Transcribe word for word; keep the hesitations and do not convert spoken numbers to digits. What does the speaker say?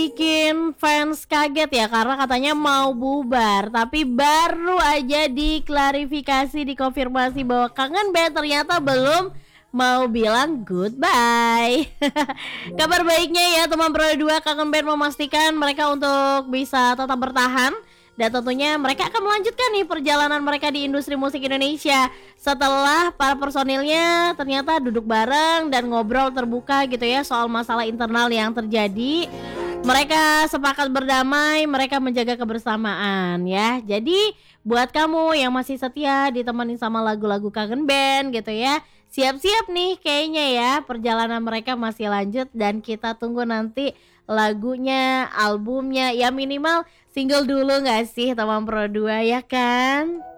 Bikin fans kaget ya karena katanya mau bubar, tapi baru aja diklarifikasi, dikonfirmasi bahwa Kangen Band ternyata belum mau bilang goodbye. Kabar baiknya ya teman Pro dua, Kangen Band memastikan mereka untuk bisa tetap bertahan dan tentunya mereka akan melanjutkan nih perjalanan mereka di industri musik Indonesia setelah para personilnya ternyata duduk bareng dan ngobrol terbuka gitu ya soal masalah internal yang terjadi. Mereka sepakat berdamai, mereka menjaga kebersamaan ya. Jadi buat kamu yang masih setia ditemenin sama lagu-lagu Kangen Band gitu ya, siap-siap nih kayaknya ya, perjalanan mereka masih lanjut dan kita tunggu nanti lagunya, albumnya, ya minimal single dulu gak sih teman Pro dua ya kan?